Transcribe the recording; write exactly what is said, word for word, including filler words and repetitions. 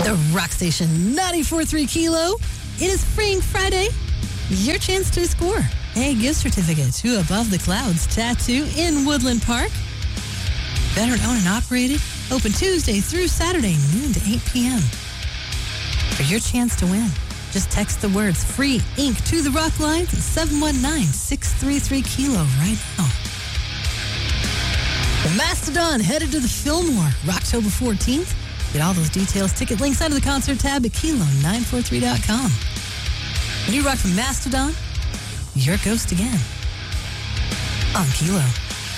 The Rock Station ninety-four point three Kilo. It is Freeing Friday. Your chance to score a gift certificate to Above the Clouds Tattoo in Woodland Park. Veteran owned and operated. Open Tuesday through Saturday, noon to eight p.m. For your chance to win, just text the words Free Ink to the Rock Lines at seven one nine, six three three Kilo right now. The Mastodon headed to the Fillmore, October fourteenth. Get all those details, ticket links under the concert tab at kilo nine four three dot com. When you rock from Mastodon, you're a ghost again. On Kilo.